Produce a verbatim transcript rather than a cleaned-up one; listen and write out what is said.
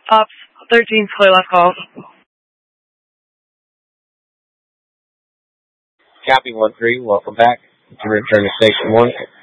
Ops thirteen, clear last call. Copy one three, welcome back to return to station one.